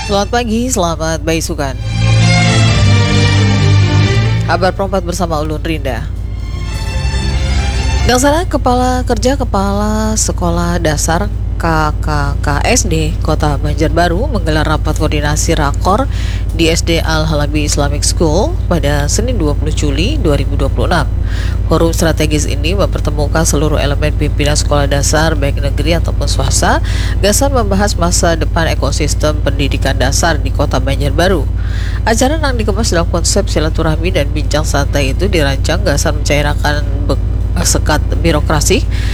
Selamat pagi, selamat beisukan. Kabar perempat bersama Ulun Rinda. Laksana Kepala Sekolah Dasar KKKSD Kota Banjarbaru menggelar rapat koordinasi rakor di SD Al-Halabi Islamic School pada Senin 20 Juli 2026. Forum strategis ini mempertemukan seluruh elemen pimpinan sekolah dasar baik negeri ataupun swasta. Gasan membahas masa depan ekosistem pendidikan dasar di Kota Banjarbaru. Acara yang dikemas dalam konsep silaturahmi dan bincang santai itu dirancang Gasan mencairkan sekat birokrasi